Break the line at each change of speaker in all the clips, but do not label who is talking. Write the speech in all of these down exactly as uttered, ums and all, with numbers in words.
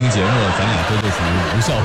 节目，咱俩都是属于无效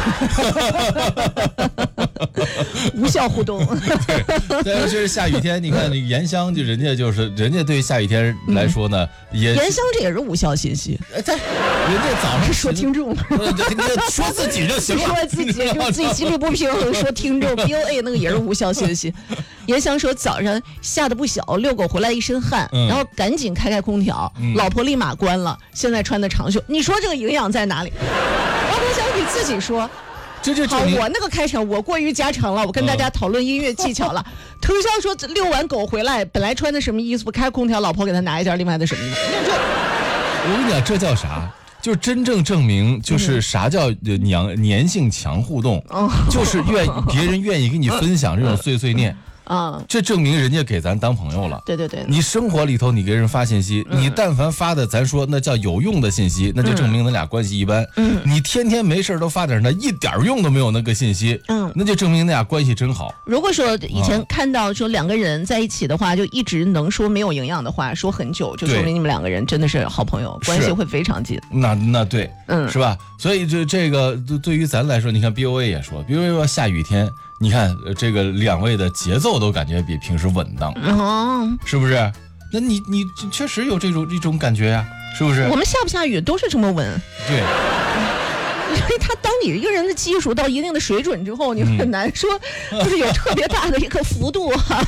信
息，无效互动。
对，但是这下雨天，你看那个盐香，就人家就是人家对下雨天来说呢，嗯、也
盐香这也是无效信息。
对，人家早上
说听众，
说自己就行了，
说自己就自己心里不平衡，说听众 B O A 那个也是无效信息。盐香说早上下的不小，遛狗回来一身汗，嗯、然后赶紧开开空调，嗯、老婆立马关了，现在穿的长袖。你说这个营养在哪里？王国祥你自己说。
这就
好，我那个开场我过于家常了，我跟大家讨论音乐技巧了。腾霄说遛完狗回来，本来穿的什么衣服，开空调，老婆给他拿一件另外的什么衣服。
我跟你讲，这叫啥？就是真正证明，就是啥叫粘粘性强互动，嗯、就是愿别人愿意跟你分享这种碎碎念。啊、嗯，这证明人家给咱当朋友了。
对对对，
你生活里头你给人发信息，嗯、你但凡发的咱说那叫有用的信息，那就证明咱俩关系一般。嗯，你天天没事都发点那一点用都没有那个信息，嗯，那就证明咱俩关系真好。
如果说以前看到说两个人在一起的话，就一直能说没有营养的话，说很久，就说明你们两个人真的是好朋友，关系会非常近。
那那对，嗯，是吧？所以这这个对于咱来说，你看 B O A 也说 ，B O A 说下雨天。你看，这个两位的节奏都感觉比平时稳当，哦，是不是？那你你确实有这种一种感觉呀、啊，是不是？
我们下不下雨都是这么稳。
对，
因为他当你一个人的技术到一定的水准之后，你很难说就是有特别大的一个幅度啊。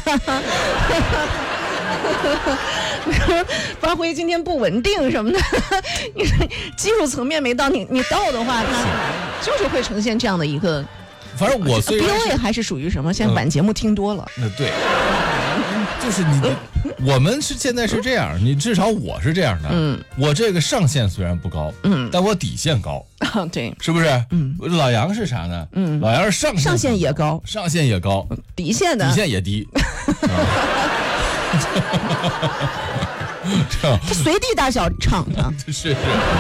发挥今天不稳定什么的，你技术层面没到你你到的话，它就是会呈现这样的一个。
反正我虽然
B O A 还是属于什么？现在晚节目听多了。
那、嗯、对，就是你，我们是现在是这样，你至少我是这样的。嗯，我这个上限虽然不高，嗯，但我底线高。
啊，对，
是不是？嗯，老杨是啥呢？嗯，老杨是上限
上限也高，
上限也高，
底线的
底线也低。
他随地大小唱他。
是是。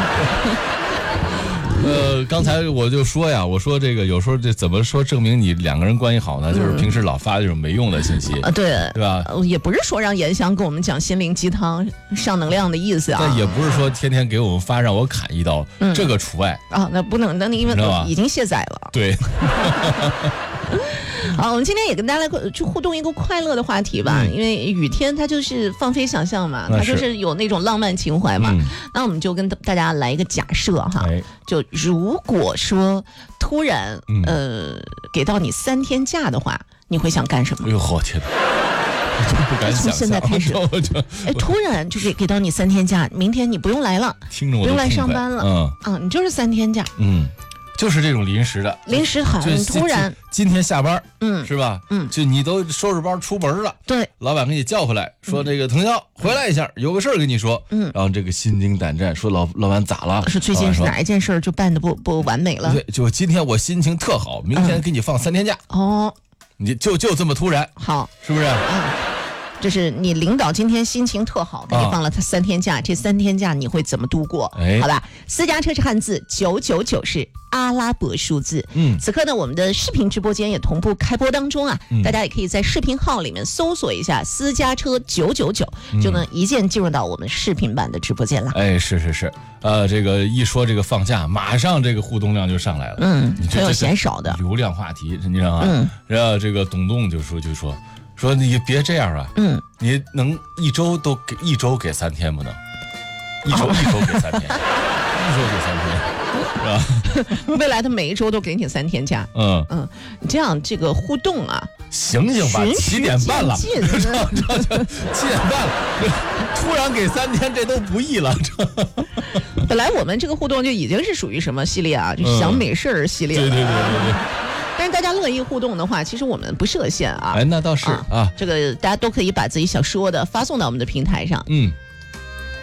呃，刚才我就说呀，我说这个有时候这怎么说证明你两个人关系好呢？就是平时老发这种没用的信息
啊，对，
对吧？
也不是说让盐香跟我们讲心灵鸡汤、上能量的意思啊，
但也不是说天天给我们发让我砍一刀，嗯、这个除外
啊。那不能，那因为已经卸载了。
对。
好，我们今天也跟大家来去互动一个快乐的话题吧，嗯、因为雨天它就是放飞想象嘛，它就是有那种浪漫情怀嘛。嗯、那我们就跟大家来一个假设哈，哎、就如果说突然、嗯、呃给到你三天假的话，你会想干什么？
哎呦，我天哪！我就不敢想象。
从现在开始，哎，突然就给给到你三天假，明天你不用来了，
听着我
不用来上班了，嗯啊，你就是三天假，
嗯。就是这种临时的，
临时很突然。
今天下班，嗯，是吧？嗯，就你都收拾包出门了，
对，
老板给你叫回来，说这个腾霄回来一下，有个事儿跟你说，嗯，然后这个心惊胆战，说老老板咋了？
是最近是哪一件事就办的不不完美了？
对，就今天我心情特好，明天给你放三天假。哦，你就就这么突然，
好，
是不是？
嗯。就是你领导今天心情特好，给你放了他三天假，啊、这三天假你会怎么度过？哎、好吧，私家车是汉字，九九九是阿拉伯数字。嗯，此刻呢，我们的视频直播间也同步开播当中啊，嗯、大家也可以在视频号里面搜索一下私家车九九九，就能一键进入到我们视频版的直播间了。
哎，是是是，呃，这个一说这个放假，马上这个互动量就上来了。
嗯，很有嫌少的
流量话题，你知道吗？嗯，然后这个董栋就说就说。说你别这样啊，嗯，你能一周都给一周给三天不能？一周、哦、一周给三天，一周给三天，是吧？
未来的每一周都给你三天假，嗯嗯，你这样这个互动啊，
醒醒吧，七点半了，七点半了，突然给三天，这都不易了。
本来我们这个互动就已经是属于什么系列啊？就想美事儿系列了。
对对对对对。
但是大家乐意互动的话，其实我们不设限啊。
哎，那倒是啊，
啊这个大家都可以把自己想说的发送到我们的平台上。嗯。